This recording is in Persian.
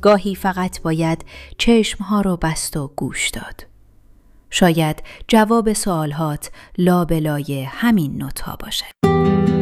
گاهی فقط باید چشمها رو بست و گوش داد. شاید جواب سوالهات لابلای همین نوت‌ها باشه.